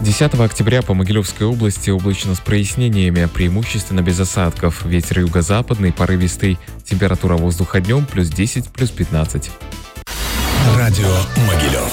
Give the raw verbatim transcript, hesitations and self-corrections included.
десятого октября по Могилевской области облачно с прояснениями, преимущественно без осадков. Ветер юго-западный, порывистый. Температура воздуха днем плюс десять, плюс пятнадцать. Радио Могилев.